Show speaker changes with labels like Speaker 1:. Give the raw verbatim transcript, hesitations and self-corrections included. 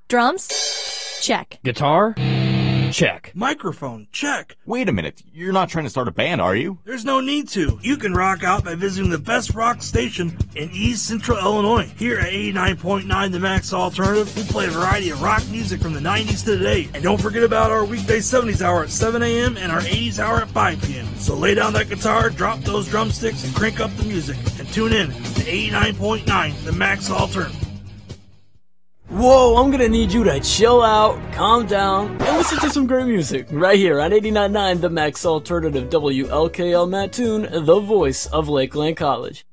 Speaker 1: Drums? Check.
Speaker 2: Guitar? Check.
Speaker 3: Microphone, check.
Speaker 4: Wait a minute, you're not trying to start a band, are you?
Speaker 3: There's no need to. You can rock out by visiting the best rock station in East Central Illinois. Here at eighty-nine point nine The Max Alternative, we play a variety of rock music from the nineties to today. And don't forget about our weekday seventies hour at seven a.m. and our eighties hour at five p.m. So lay down that guitar, drop those drumsticks, and crank up the music. And tune in to eighty-nine point nine The Max Alternative.
Speaker 5: Whoa, I'm gonna need you to chill out, calm down, and listen to some great music right here on eighty-nine point nine The Max Alternative, W L K L Mattoon, the voice of Lakeland College.